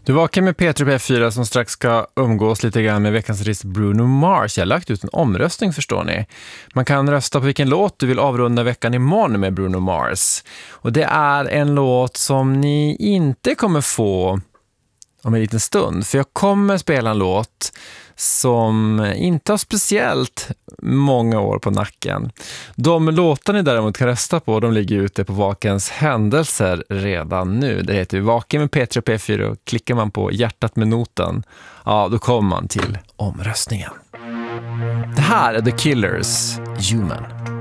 Du vakar med P3 P4 som strax ska umgås lite grann med veckans artist Bruno Mars. Jag har lagt ut en omröstning, förstår ni. Man kan rösta på vilken låt du vill avrunda veckan imorgon med Bruno Mars. Och det är en låt som ni inte kommer få om en liten stund. För jag kommer spela en låt som inte har speciellt många år på nacken. De låtar ni däremot kan rösta på, de ligger ute på Vakens händelser redan nu. Det heter Vaken med P3 och P4 och klickar man på hjärtat med noten, ja, då kommer man till omröstningen. Det här är The Killers, Human.